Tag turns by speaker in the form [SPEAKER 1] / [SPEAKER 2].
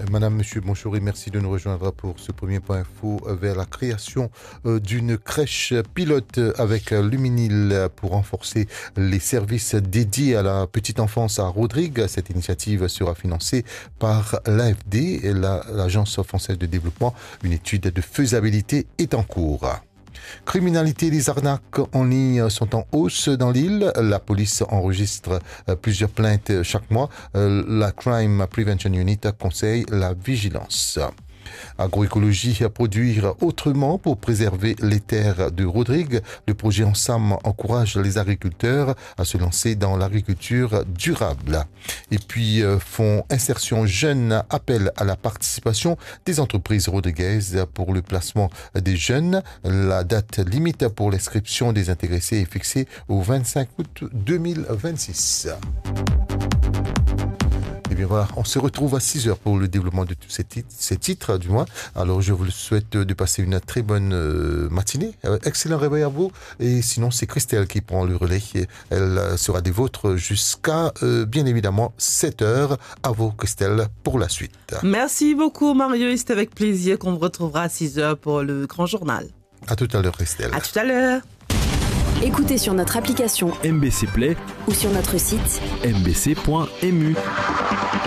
[SPEAKER 1] Madame, Monsieur, bonjour et merci de nous rejoindre pour ce premier point info vers la création d'une crèche pilote avec Luminil pour renforcer les services dédiés à la petite enfance à Rodrigue. Cette initiative sera financée par l'AFD, l'Agence française de développement. Une étude de faisabilité est en cours. Criminalité et les arnaques en ligne sont en hausse dans l'île. La police enregistre plusieurs plaintes chaque mois. La Crime Prevention Unit conseille la vigilance. Agroécologie, produire autrement pour préserver les terres de Rodrigue. Le projet Ensemble encourage les agriculteurs à se lancer dans l'agriculture durable. Et puis, Fonds Insertion Jeunes appelle à la participation des entreprises rodriguaises pour le placement des jeunes. La date limite pour l'inscription des intéressés est fixée au 25 août 2026. Et bien voilà, on se retrouve à 6 heures pour le développement de tous ces titres du mois. Alors je vous souhaite de passer une très bonne matinée. Excellent réveil à vous. Et sinon, c'est Christelle qui prend le relais. Elle sera des vôtres jusqu'à, bien évidemment, 7 heures. À vous, Christelle, pour la suite.
[SPEAKER 2] Merci beaucoup, Mario. Et c'est avec plaisir qu'on vous retrouvera à 6 heures pour le grand journal.
[SPEAKER 1] À tout à l'heure, Christelle.
[SPEAKER 2] À tout à l'heure.
[SPEAKER 3] Écoutez sur notre application
[SPEAKER 4] MBC Play
[SPEAKER 3] ou sur notre site
[SPEAKER 4] mbc.mu.